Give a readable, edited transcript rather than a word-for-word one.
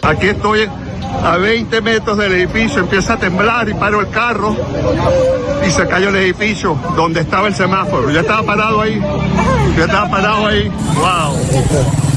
Aquí estoy a 20 metros del edificio, empieza a temblar y paro el carro y se cayó el edificio donde estaba el semáforo. Yo estaba parado ahí, ¡wow!